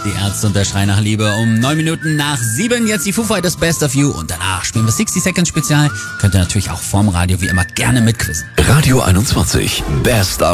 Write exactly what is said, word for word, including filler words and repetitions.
Die Ärzte und der Schrei nach Liebe um neun Minuten nach sieben. Jetzt die Foo Fighters Best of You und danach spielen wir sixty Seconds Spezial. Könnt ihr natürlich auch vorm Radio wie immer gerne mitquizzen. Radio einundzwanzig Best of